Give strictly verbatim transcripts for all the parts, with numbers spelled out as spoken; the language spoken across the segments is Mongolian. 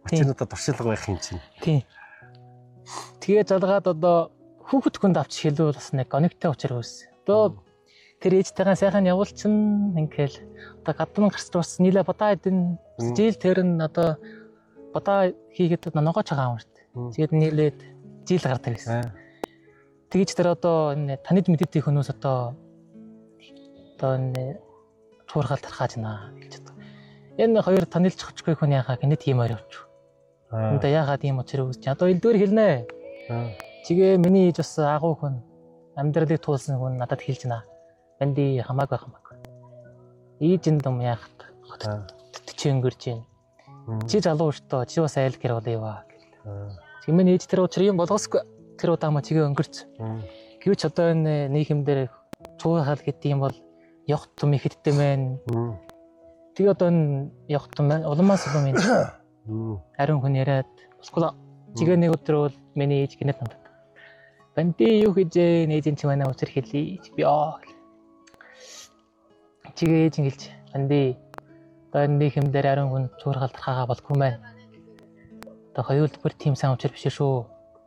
Өчигнөдөө туршилга байх юм чинь. Тийм. Тэгээ залгаад одоо хүүхэд хүнд авч хэлвэл бас нэг оногтой учраа үүс. Одоо тэр ээжтэйгээ сайхан явуулчин ингээл одоо гадна гарч бас нийлээ бодаа эдэн жил тэр нь одоо бодаа хийгээд ногоож байгаа юм шүү дээ. Тэгээд нийлээд жил гардаг гэсэн. Тэгэж тэр одоо энэ танид мэддэг хүмүүс одоо одоо энэ туурхал тархааж байна гэж одоо. Энэ хоёр танилж авчихгүй хүн яхаа гэнэ тийм ойр явчих. Одоо яагаад ийм учраа үүсч одоо элдвэр хэлнэ. Чигээ миний ээж бас агуу хүн амьдралыг туулсан хүн надад хэлж байна. Банди хамаагүй хамаагүй. Ээж энэ юм яахад чи өнгөрж байна. Чи залуу шүү дээ. Чи бас айл гэр болъё гэл. Чи миний ээж тэр учраа юм болгосгүй. Тэр удаа маа чигээ өнгөрч. Гэвч одоо энэ нийгэмдэр цуухал гэдэг юм бол явах том их хэдтэй байна. Тэгээ одоо энэ явах том улмаас улам энэ ариун хүн яриад босгоо чигээ нэг өдөр бол миний ээж гинэт надад. Банди юу гэж нээжин чи манай учир хэлий. Би аа. Чигээ ээж хэлж банди одоо нийгэмдэр ариун хүн цуурхал тархагаа болгүй мэн. Одоо хоёулдугаар тийм сайн учир биш шүү.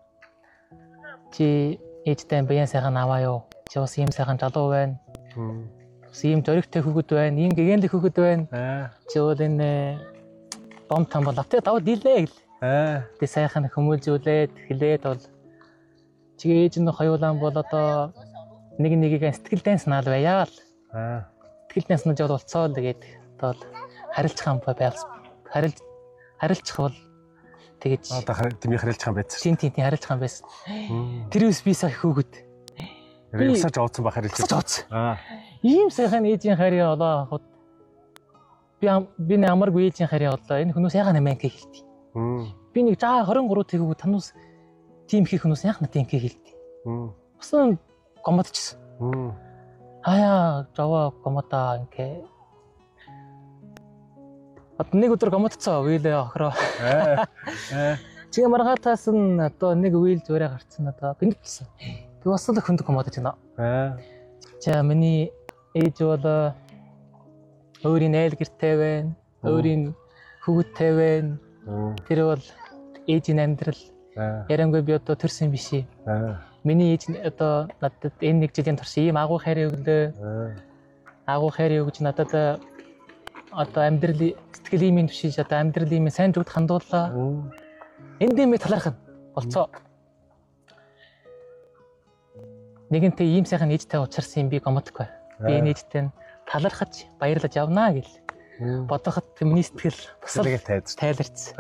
Чи ээжтэй баян сайхан аваа юу. Чи бас ийм сайхан залуу байна. Бас ийм зоригтой хүүхэд байна. Ийм гэгэнлэг хүүхэд байна. Чи бол энэ бом там бол автаа даваад дийлээ гэл. Тэ сайхан хүмүүлжүүлээд хэлээд бол чигээ ээж нь хоёулаан бол одоо нэг нэгийг сэтгэлдээ санаал байяа л. Сэтгэлдээ санаж болцоо л тэгээд одоо харилцах юм байвал харилж харилцах бол тэгэж одоо тийм харилцах юм байсан. Тийм тийм тийм харилцах юм байсан. Тэр үс би сая хөөгд. Явсаж оодсон ба харилцаж. Оодсон. Аа. Ийм сайхан ээжийн харьяа олоо хад. Би би нэг амаргүй ээжийн харьяа олоо. Энэ хүмүүс яга нэмэн гэх хэлтий. Би нэг жаа хорин гурав тэгвэл танус тийм хийх хүмүүс яах надад ингэ хэлтий. Усан гомодчихсон. Аяа жава гомода ингэ. От нэг өдөр гомодцоо уйлээ охроо. Чигээ маргаатаас нь одоо нэг уйл зөөрэ гарцсан одоо гинэтсэн. Би бас л хүнд гомодож байна. За миний ээж бол өөрийн айл гэртэй байна. Өөрийн хүүхэдтэй байна. Тэр бол ээжийн амьдрал ярангүй би одоо төрсөн биш. Миний ээж одоо надад энэ нэг жилийн турш ийм агуу хайр өглөө. Агуу хайр өгж надад одоо амьдрал сэтгэлийн минь тушиж одоо амьдралын минь сайн зүгт хандууллаа. Энд дэмий талархна болцоо. Нэгэнтээ ийм сайхан ээжтэй уулзсан юм би гомдохгүй. Би энэ ээжтэй талархаж баярлаж явнаа гэл. Бодоход миний сэтгэл бас тайларч.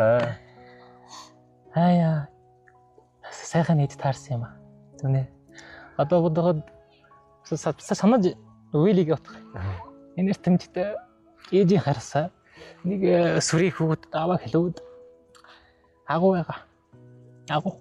Аяа. Сайхан ээж таарсан юм аа. Зүнэ. Одоо бодоход санаж уйлыг явах. Энэ эртэмжтэй ээжийн харсаа нэг сүрийг хөвгөд аваа хэлүүд агуу байгаа. Агуу.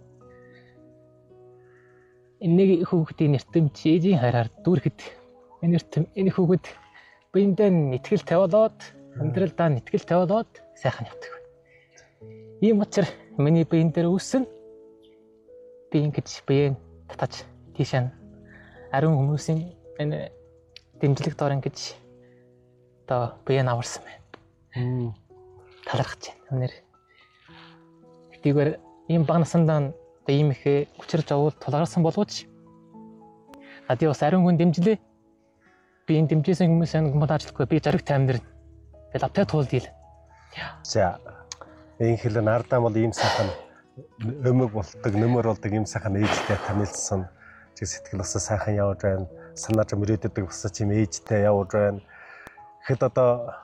Энэ нэг хөвгөдийн эртэмж ээжийн хараар дүүрхэд энэ эртэм энэ хөвгөд биендээ нэтгэл тавиулаад амьдралдаа нэтгэл тавиулаад сайхан явдаг. Ийм учраас миний биен дээр үүснэ. Би ингэж биеэ татаж тийшээ ариун хүмүүсийн энэ дэмжлэг дор ингэж одоо биеэ аварсан байна. Талархаж байна. Өнөр. Тэгвэр ийм баг насандаа одоо ийм их хүчрж авал тулгарсан боловч надад бас ариун хүн дэмжлээ. Би энэ дэмжсэн хүмүүсийн гомд ажиллахгүй би зоригтой амьдрна. Би лавтай туул дийл. За энэ хэл нардаа бол ийм сайхан өмөг болдог, нөмөр болдог ийм сайхан ээжтэй танилцсан. Чи сэтгэл бас сайхан явж байна. Санаач мөрөөдөг бас чим ээжтэй явж байна. Хэд одоо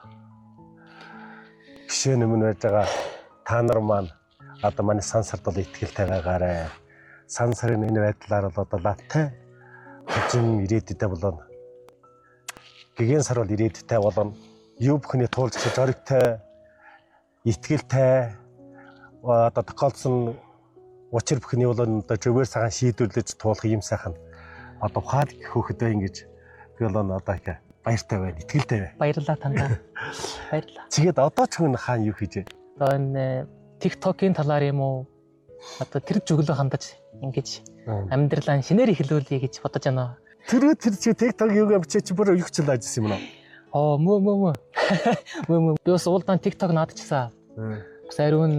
гişээ нэмэн байж байгаа та нар маань одоо манай сансарт бол ихтгэлтэй байгаарэ. Сансарын энэ байдлаар бол одоо лавтай хожим ирээдүйдээ болон гэгэн сар бол ирээдүйдээ болон юу бүхний туулж зоригтой итгэлтэй одоо тохиолдсон учир бүхний бол одоо зөвөр цагаан шийдвэрлэж туулах юм сайхан одоо ухаад хөөхөдөө ингэж би бол одоо их баяртай байна, итгэлтэй байна. Баярлалаа тандаа. Баярлалаа. Чигээд одоо ч хүн хаана юу хийж вэ? Одоо энэ TikTok-ийн талаар юм уу? Одоо тэр зөвлөө хандаж ингэж амьдралаа шинээр эхлүүлье гэж бодож байна. Тэр тэр чи TikTok юугаа бичиж бүр юу ч л ажилласан юм уу? Оо мөө мөө мөө. Мөө мөө. Би бас уулдаан TikTok наадчихсан. Бас ариун